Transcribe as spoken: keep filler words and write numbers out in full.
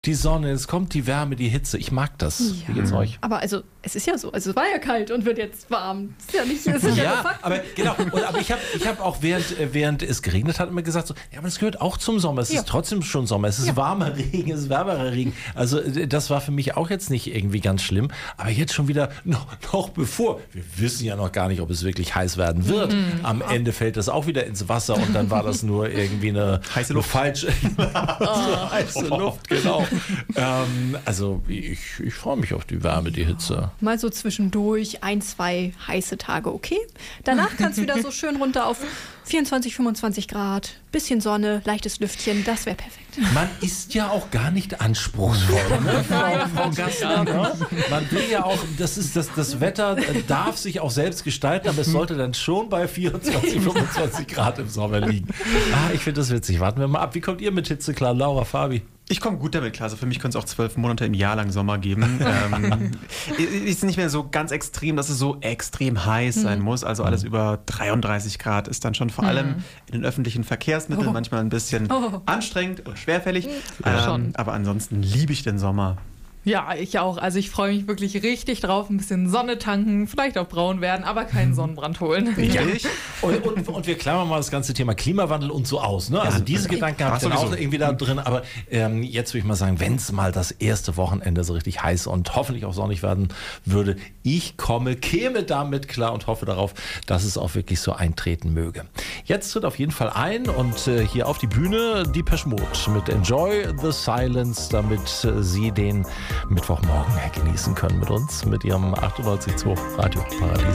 Die Sonne, es kommt die Wärme, die Hitze. Ich mag das. Ja. Wie geht's euch? Aber also, es ist ja so. Also, es war ja kalt und wird jetzt warm. Es ist ja nicht, es ist ja, Ja, nur Fakt. aber genau. Und, aber ich habe ich hab auch während, äh, während es geregnet hat immer gesagt, so, ja, aber es gehört auch zum Sommer. Es Ja. ist trotzdem schon Sommer. Es ist Ja. warmer Regen, es ist wärmerer Regen. Also äh, das war für mich auch jetzt nicht irgendwie ganz schlimm. Aber jetzt schon wieder noch, noch bevor. Wir wissen ja noch gar nicht, ob es wirklich heiß werden wird. Mhm. Am Ende fällt das auch wieder ins Wasser und dann war das nur irgendwie eine Heiße Luft. falsche so heiße Luft, genau. ähm, also ich, ich freue mich auf die Wärme, die Hitze. Mal so zwischendurch ein, zwei heiße Tage, okay? Danach kann es wieder so schön runter auf vierundzwanzig, fünfundzwanzig Grad, bisschen Sonne, leichtes Lüftchen, das wäre perfekt. Man ist ja auch gar nicht anspruchsvoll, ne, Frau, Frau Gassner. Ne? Man will ja auch, das ist das, das Wetter darf sich auch selbst gestalten, aber es sollte dann schon bei vierundzwanzig, fünfundzwanzig Grad im Sommer liegen. Ah, ich finde das witzig. Warten wir mal ab. Wie kommt ihr mit Hitze klar, Laura, Fabi? Ich komme gut damit klar. Also für mich könnte es auch zwölf Monate im Jahr lang Sommer geben. ähm, ist nicht mehr so ganz extrem, dass es so extrem heiß sein muss. Also alles über dreiunddreißig Grad ist dann schon vor allem in den öffentlichen Verkehrsmitteln Oh. manchmal ein bisschen Oh. anstrengend und schwerfällig. Ja. Ähm, aber ansonsten liebe ich den Sommer. Ja, ich auch. Also ich freue mich wirklich richtig drauf. Ein bisschen Sonne tanken, vielleicht auch braun werden, aber keinen Sonnenbrand holen. Richtig? Und, und, und wir klammern mal das ganze Thema Klimawandel und so aus. Ne? Also diese Gedanken habe ich dann auch sowieso. irgendwie da drin. Aber ähm, jetzt würde ich mal sagen, wenn es mal das erste Wochenende so richtig heiß und hoffentlich auch sonnig werden würde, ich komme, käme damit klar und hoffe darauf, dass es auch wirklich so eintreten möge. Jetzt tritt auf jeden Fall ein und äh, hier auf die Bühne Depeche Mode mit Enjoy the Silence, damit äh, Sie den Mittwochmorgen genießen können mit uns, mit Ihrem achtundneunzig Komma zwei Radio Paradies.